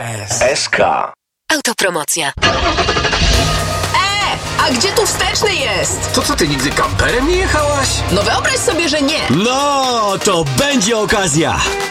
SK. Autopromocja. A gdzie tu wsteczny jest? To co, ty nigdy kamperem nie jechałaś? No wyobraź sobie, że nie. No, to będzie okazja.